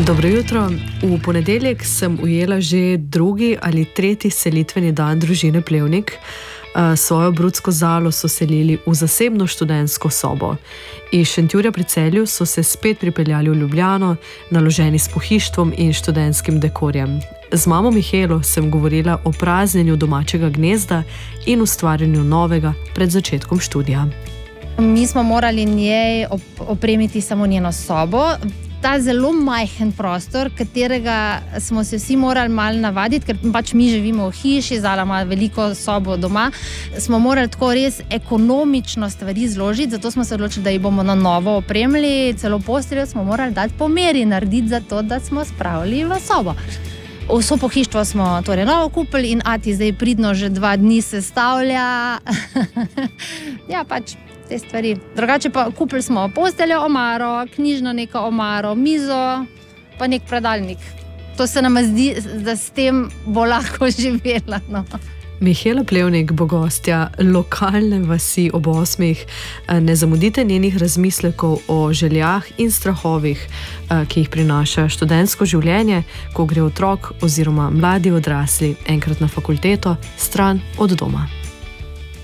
Dobro jutro. V ponedeljek sem ujela že drugi ali tretji selitveni dan družine Plevnik. Svojo Brudsko zalo so selili v zasebno študentsko sobo. Iz Šentjurja pri Celju so se spet pripeljali v Ljubljano, naloženi s pohištvom in študentskim dekorjem. Z mamo Mihelo sem govorila o praznjenju domačega gnezda in ustvarjanju novega pred začetkom študija. Mi smo morali njej opremiti samo njeno sobo. Ta zelo majhen prostor, katerega smo se vsi morali malo navaditi, ker pač mi živimo v hiši, Zala ima veliko sobo doma, smo morali tako res ekonomično stvari zložiti, zato smo se odločili, da jih bomo na novo opremili, celo posteljo smo morali dati po meri narediti za to, da smo spravili v sobo. Vso pohištvo smo torej novo kupili in ati zdaj pridno že 2 dni sestavlja. Ja, pač te stvari. Drugače pa kupili smo posteljo, omaro, knjižno neko omaro, mizo, pa nek predalnik. To se nam zdi, da s tem bo lahko živela. No. Mihela Plevnik bo gostja lokalne vasi ob 8. Ne zamudite njenih razmislekov o željah in strahovih, ki jih prinaša študentsko življenje, ko gre otrok oziroma mladi odrasli enkrat na fakulteto, stran od doma.